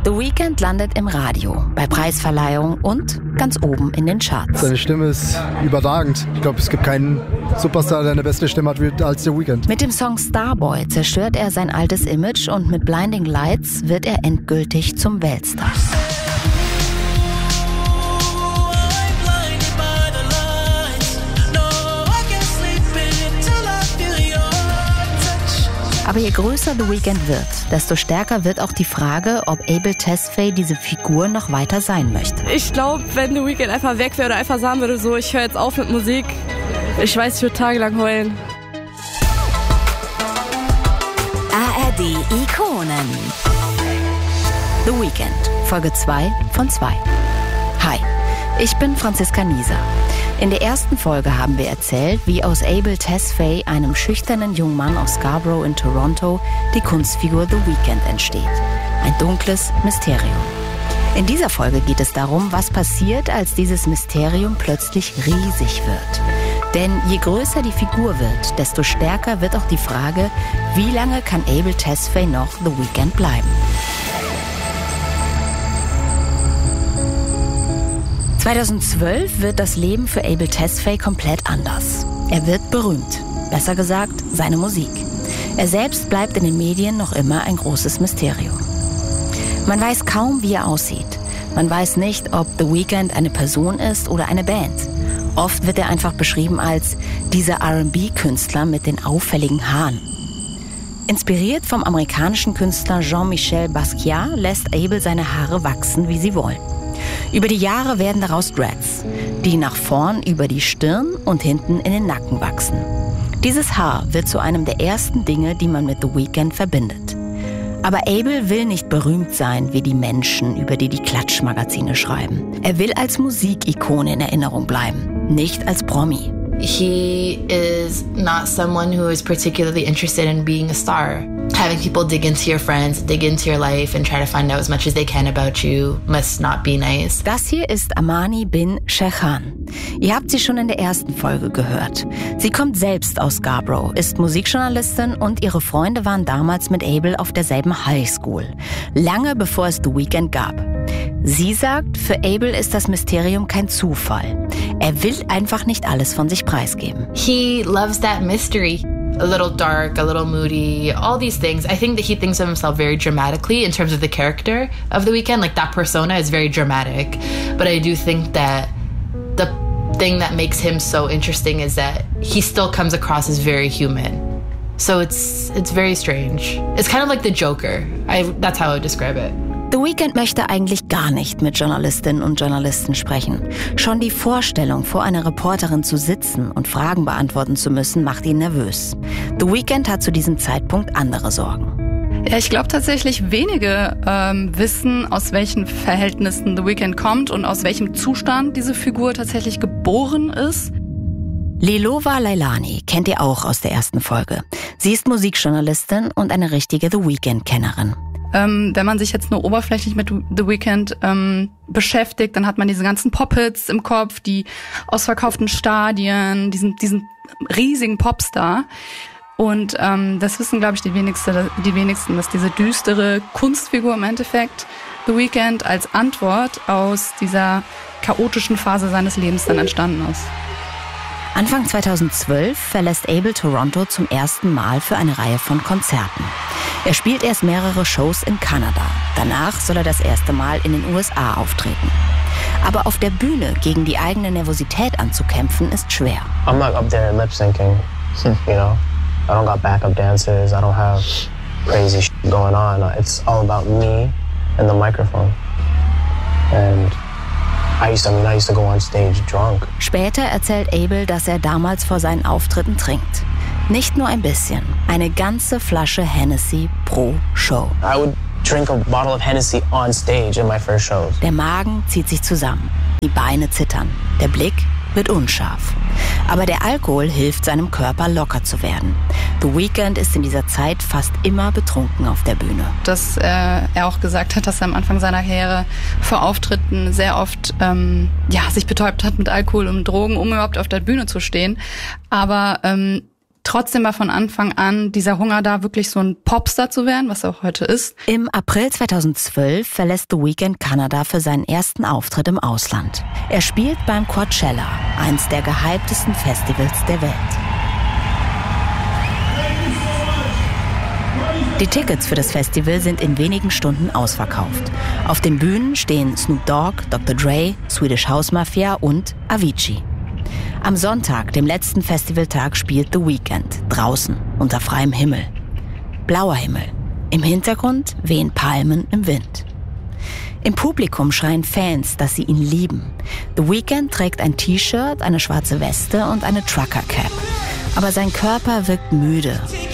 The Weeknd landet im Radio, bei Preisverleihungen und ganz oben in den Charts. Seine Stimme ist überragend. Ich glaube, es gibt keinen Superstar, der eine bessere Stimme hat als The Weeknd. Mit dem Song Starboy zerstört er sein altes Image und mit Blinding Lights wird er endgültig zum Weltstar. Aber je größer The Weeknd wird, desto stärker wird auch die Frage, ob Abel Tesfaye diese Figur noch weiter sein möchte. Ich glaube, wenn The Weeknd einfach weg wäre oder einfach sagen würde, so, ich höre jetzt auf mit Musik, ich weiß, ich würde tagelang heulen. ARD Ikonen. The Weeknd, Folge 2 von 2. Hi, ich bin Franziska Nieser. In der ersten Folge haben wir erzählt, wie aus Abel Tesfaye, einem schüchternen jungen Mann aus Scarborough in Toronto, die Kunstfigur The Weeknd entsteht. Ein dunkles Mysterium. In dieser Folge geht es darum, was passiert, als dieses Mysterium plötzlich riesig wird. Denn je größer die Figur wird, desto stärker wird auch die Frage, wie lange kann Abel Tesfaye noch The Weeknd bleiben? 2012 wird das Leben für Abel Tesfaye komplett anders. Er wird berühmt. Besser gesagt, seine Musik. Er selbst bleibt in den Medien noch immer ein großes Mysterium. Man weiß kaum, wie er aussieht. Man weiß nicht, ob The Weeknd eine Person ist oder eine Band. Oft wird er einfach beschrieben als dieser R&B-Künstler mit den auffälligen Haaren. Inspiriert vom amerikanischen Künstler Jean-Michel Basquiat lässt Abel seine Haare wachsen, wie sie wollen. Über die Jahre werden daraus Dreads, die nach vorn über die Stirn und hinten in den Nacken wachsen. Dieses Haar wird zu einem der ersten Dinge, die man mit The Weeknd verbindet. Aber Abel will nicht berühmt sein wie die Menschen, über die die Klatschmagazine schreiben. Er will als Musikikone in Erinnerung bleiben, nicht als Promi. He is not someone who is particularly interested in being a star. Having people dig into your friends, dig into your life and try to find out as much as they can about you must not be nice. Das hier ist Amani bin Shekhan. Ihr habt sie schon in der ersten Folge gehört. Sie kommt selbst aus Scarborough, ist Musikjournalistin und ihre Freunde waren damals mit Abel auf derselben Highschool. Lange bevor es The Weeknd gab. Sie sagt, für Abel ist das Mysterium kein Zufall. Er will einfach nicht alles von sich preisgeben. He loves that mystery. A little dark, a little moody, all these things. I think that he thinks of himself very dramatically in terms of the character of The Weeknd. Like that persona is very dramatic. But I do think that the thing that makes him so interesting is that he still comes across as very human. So it's very strange. It's kind of like the Joker. That's how I would describe it. The Weeknd möchte eigentlich gar nicht mit Journalistinnen und Journalisten sprechen. Schon die Vorstellung, vor einer Reporterin zu sitzen und Fragen beantworten zu müssen, macht ihn nervös. The Weeknd hat zu diesem Zeitpunkt andere Sorgen. Ja, ich glaube tatsächlich, wenige wissen, aus welchen Verhältnissen The Weeknd kommt und aus welchem Zustand diese Figur tatsächlich geboren ist. Lilova Leilani kennt ihr auch aus der ersten Folge. Sie ist Musikjournalistin und eine richtige The Weeknd-Kennerin. Wenn man sich jetzt nur oberflächlich mit The Weeknd beschäftigt, dann hat man diese ganzen Pop-Hits im Kopf, die ausverkauften Stadien, diesen riesigen Popstar. Und das wissen, glaube ich, die wenigsten, dass diese düstere Kunstfigur im Endeffekt The Weeknd als Antwort aus dieser chaotischen Phase seines Lebens dann entstanden ist. Anfang 2012 verlässt Abel Toronto zum ersten Mal für eine Reihe von Konzerten. Er spielt erst mehrere Shows in Kanada. Danach soll er das erste Mal in den USA auftreten. Aber auf der Bühne gegen die eigene Nervosität anzukämpfen, ist schwer. I'm not up there lip-syncing, you know. I don't got backup dancers, I don't have crazy shit going on. It's all about me and the microphone. And I used to go on stage drunk. Später erzählt Abel, dass er damals vor seinen Auftritten trinkt. Nicht nur ein bisschen, eine ganze Flasche Hennessy pro Show. I would drink a bottle of Hennessy on stage in my first shows. Der Magen zieht sich zusammen, die Beine zittern, der Blick wird unscharf. Aber der Alkohol hilft seinem Körper locker zu werden. The Weeknd ist in dieser Zeit fast immer betrunken auf der Bühne. Dass er auch gesagt hat, dass er am Anfang seiner Karriere vor Auftritten sehr oft sich betäubt hat mit Alkohol und Drogen, um überhaupt auf der Bühne zu stehen. Aber Trotzdem war von Anfang an dieser Hunger da, wirklich so ein Popstar zu werden, was er auch heute ist. Im April 2012 verlässt The Weeknd Kanada für seinen ersten Auftritt im Ausland. Er spielt beim Coachella, eins der gehyptesten Festivals der Welt. Die Tickets für das Festival sind in wenigen Stunden ausverkauft. Auf den Bühnen stehen Snoop Dogg, Dr. Dre, Swedish House Mafia und Avicii. Am Sonntag, dem letzten Festivaltag, spielt The Weeknd draußen unter freiem Himmel. Blauer Himmel. Im Hintergrund wehen Palmen im Wind. Im Publikum schreien Fans, dass sie ihn lieben. The Weeknd trägt ein T-Shirt, eine schwarze Weste und eine Trucker-Cap. Aber sein Körper wirkt müde.